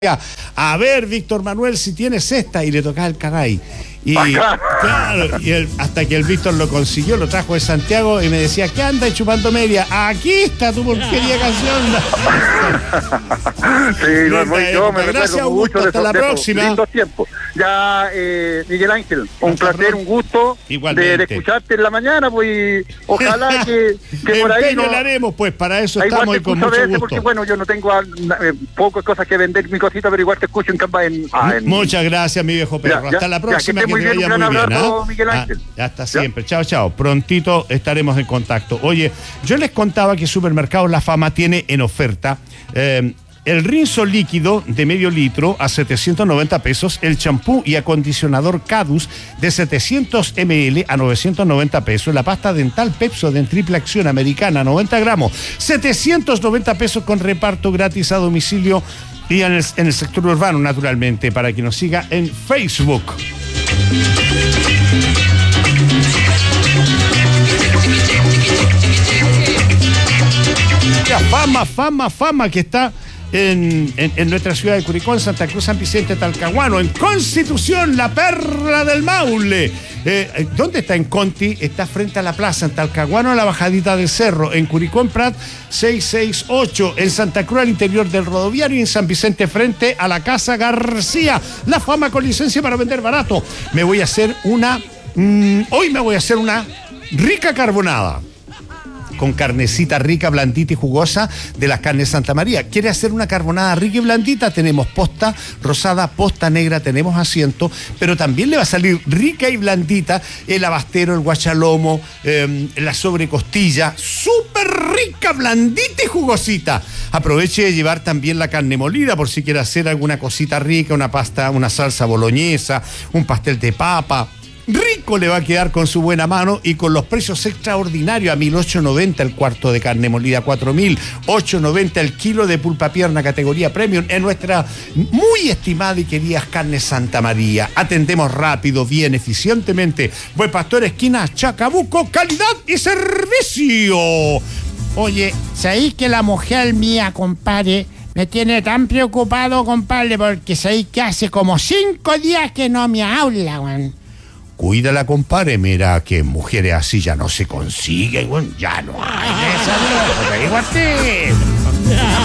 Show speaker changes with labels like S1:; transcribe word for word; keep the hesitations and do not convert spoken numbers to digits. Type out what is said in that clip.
S1: A ver, Víctor Manuel, si tienes esta, y le tocaba el cagay. Y claro, y el, hasta que el Víctor lo consiguió, lo trajo de Santiago y me decía, ¿qué andas chupando media? Aquí está tu porquería canción.
S2: Sí, no, muy, yo me
S1: gracias,
S2: recuerdo
S1: Augusto,
S2: mucho
S1: hasta
S2: de
S1: la
S2: esos, de
S1: próxima.
S2: lindos tiempos. Ya, eh, Miguel Ángel, un
S1: Hasta
S2: placer, un gusto de, de escucharte en la mañana, pues ojalá que, que por ahí no...
S1: lo haremos, pues para eso
S2: ahí
S1: estamos y con mucho
S2: veces,
S1: gusto.
S2: porque bueno, yo no tengo eh, pocas cosas que vender mi cosita, pero igual te escucho en Campa en, ah, en...
S1: Muchas gracias, mi viejo perro.
S2: Ya,
S1: hasta
S2: ya,
S1: la próxima,
S2: ya, que,
S1: que te
S2: bien,
S1: vaya muy bien.
S2: Abrazo,
S1: ¿eh?
S2: Miguel Ángel.
S1: Ah, hasta siempre. Chao, chao. Prontito estaremos en contacto. Oye, yo les contaba que Supermercado La Fama tiene en oferta eh, el rinzo líquido de medio litro a setecientos noventa pesos, el champú y acondicionador Cadus de setecientos mililitros a novecientos noventa pesos, la pasta dental Pepsodent en triple acción americana noventa gramos, setecientos noventa pesos con reparto gratis a domicilio y en el, en el sector urbano, naturalmente, para que nos siga en Facebook. La fama, fama, fama que está en, en, en nuestra ciudad de Curicó, en Santa Cruz, San Vicente, Talcahuano, en Constitución, la perla del Maule. Eh, ¿Dónde está en Conti? Está frente a la plaza, en Talcahuano, a la bajadita del cerro, en Curicó, en Prat, seiscientos sesenta y ocho, en Santa Cruz, al interior del rodoviario, y en San Vicente, frente a la Casa García. La fama con licencia para vender barato. Me voy a hacer una, mmm, hoy me voy a hacer una rica carbonada, con carnecita rica, blandita y jugosa de las carnes Santa María. ¿Quiere hacer una carbonada rica y blandita? Tenemos posta rosada, posta negra, tenemos asiento, pero también le va a salir rica y blandita el abastero, el guachalomo, eh, la sobrecostilla, súper rica, blandita y jugosita. Aproveche de llevar también la carne molida por si quiere hacer alguna cosita rica, una pasta, una salsa boloñesa, un pastel de papa. Rico le va a quedar con su buena mano y con los precios extraordinarios. A mil ochocientos noventa el cuarto de carne molida, cuatro mil ochocientos noventa el kilo de pulpa pierna categoría premium en nuestra muy estimada y querida carnes Santa María. Atendemos rápido, bien, eficientemente. Buen Pastor, esquina Chacabuco, calidad y servicio.
S3: Oye, ¿sabéis que la mujer mía, compadre, me tiene tan preocupado, compadre? Porque sabéis que hace como cinco días que no me habla, weón.
S1: Cuídala, compadre, mira que mujeres así ya no se consiguen, bueno, ya no hay. Esa no, te digo a ti.